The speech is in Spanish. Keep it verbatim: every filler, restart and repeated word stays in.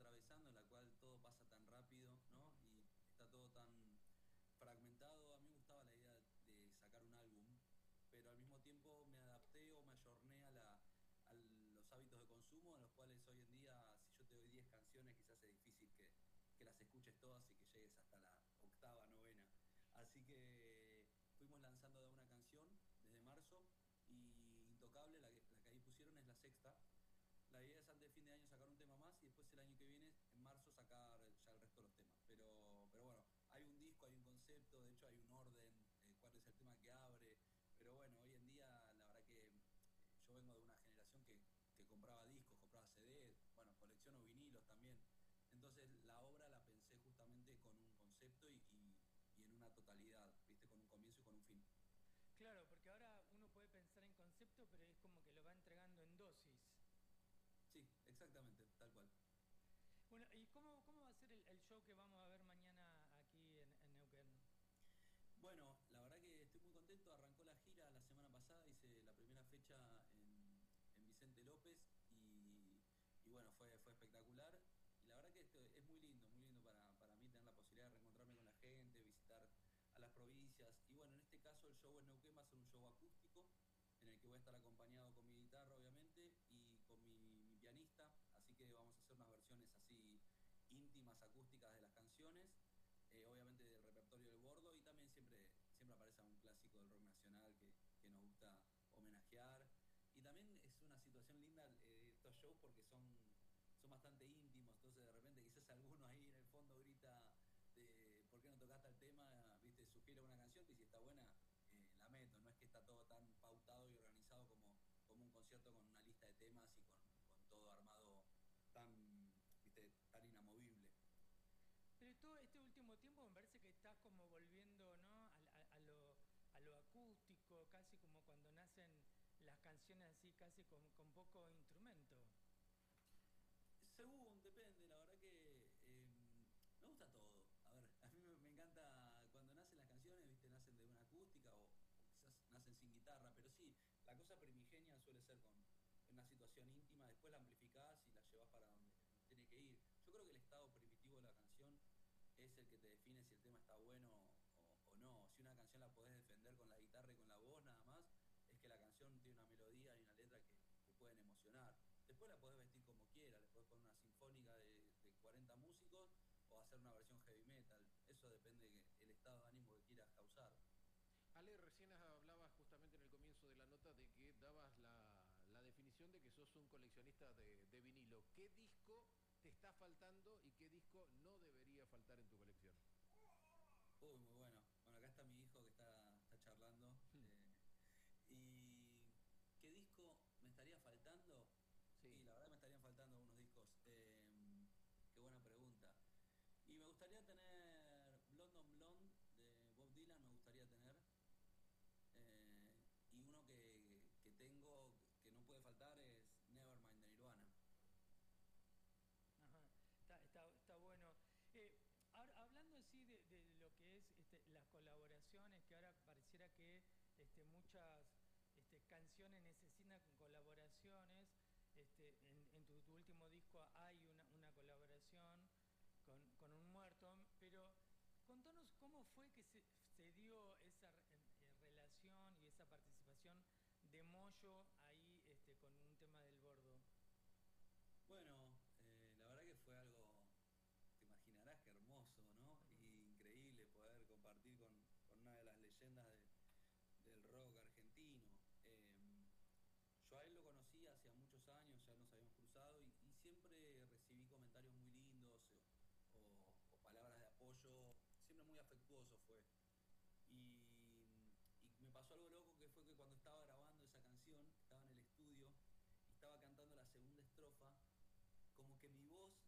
atravesando, en la cual todo pasa tan rápido, ¿no? Y está todo tan fragmentado. A mí me gustaba la idea de sacar un álbum, pero al mismo tiempo me adapté o me ayorné a, la, a los hábitos de consumo, en los cuales hoy en día, si yo te doy diez canciones, quizás es difícil que, que las escuches todas y que llegues hasta la octava, novena. Así que fuimos lanzando de una canción desde marzo y Intocable, la que, la que ahí pusieron, es la sexta. La idea es antes de fin de año sacar un tema más y después el año que viene, en marzo, sacar ya el resto de los temas. Pero, pero bueno, hay un disco, hay un concepto, de hecho hay un orden, eh, cuál es el tema que abre. Pero bueno, hoy en día la verdad que eh, yo vengo de una generación que, que compraba discos, compraba C D, bueno, colecciono vinilos también. Entonces la obra la pensé justamente con un concepto y, y, y en una totalidad, ¿viste? Con un comienzo y con un fin. Claro, porque ahora uno puede pensar en concepto, pero es como que lo va entregando en dosis. Sí, exactamente, tal cual. Bueno, ¿y cómo, cómo va a ser el, el show que vamos a ver mañana aquí en, en Neuquén? Bueno, la verdad que estoy muy contento. Arrancó la gira la semana pasada, hice la primera fecha en, en Vicente López y, y bueno, fue, fue espectacular. Y la verdad que esto es muy lindo, muy lindo para, para mí tener la posibilidad de reencontrarme con la gente, visitar a las provincias. Y bueno, en este caso el show en Neuquén va a ser un show acústico, en el que voy a estar acompañado con mi guitarra, obviamente, y con mi, mi pianista. Así que vamos a hacer unas versiones así íntimas, acústicas de las canciones, eh, obviamente del repertorio del Bordo, y también siempre, siempre aparece un clásico del rock nacional que, que nos gusta homenajear. Y también es una situación linda eh, estos shows porque son, son bastante íntimos, entonces de repente quizás alguno ahí en el fondo grita de ¿por qué no tocaste el tema? ¿Viste? Sugiere una canción y si está buena eh, la meto, no es que está todo tan pautado y organizado como, como un concierto con una lista de temas y con, con todo armado tan, ¿viste? Tan inamovible. Pero todo este último tiempo me parece que estás como volviendo, ¿no? A, a- a lo, a lo acústico, casi como cuando nacen las canciones así, casi con, con poco instrumento. Según, depende, la verdad que eh, me gusta todo. A ver, a mí me, me encanta cuando nacen las canciones, viste, nacen de una acústica o, o quizás nacen sin guitarra, pero sí, la cosa primigenia suele ser con en una situación íntima, después la amplificás y la llevas para donde, donde tiene que ir. Yo creo que el estado primitivo de la canción es el que te define si el tema está bueno o, o no. Si una canción la podés defender con la guitarra y con la voz nada más, es que la canción tiene una melodía y una letra que, que pueden emocionar. Después la podés vestir como quieras, le podés poner una sinfónica de, de cuarenta músicos o hacer una versión heavy metal. Eso depende del estado de ánimo que quieras causar. Ale, recién hablabas justamente en el comienzo de la nota de que dabas la, la definición de que sos un coleccionista de, de vinilo. ¿Qué disco te está faltando y qué disco no debería faltar en tu colección? Uy, muy bueno. Bueno, acá está mi hijo que está, está charlando. Eh, ¿Y qué disco me estaría faltando? Sí. Y la verdad me estarían faltando unos discos. Eh, qué buena pregunta. Y me gustaría tener Blonde on Blonde de Bob Dylan, me gustaría tener. Eh, y uno que, que tengo que no puede faltar es Nevermind de Nirvana. Ajá, está, está, está bueno. Eh, ahora, hablando así de, de lo que es este, las colaboraciones, que ahora pareciera que este, muchas este, canciones necesitan colaboraciones. Este, en en tu, tu último disco hay una, una colaboración con, con un muerto, pero contanos cómo fue que se, se dio esa re- eh, relación y esa participación de Moyo ahí este, con un tema del Bordo. Bueno, eh, la verdad que fue algo, te imaginarás que hermoso, ¿no? Y increíble poder compartir con, con una de las leyendas de- del rock argentino. Eh, yo a él lo conocí hace muchos años, ya nos habíamos cruzado y, y siempre recibí comentarios muy lindos o, o- o palabras de apoyo, siempre muy afectuoso fue. Y, y me pasó algo loco que fue que cuando estaba grabando esa canción, estaba en el estudio y estaba cantando la segunda estrofa, como que mi voz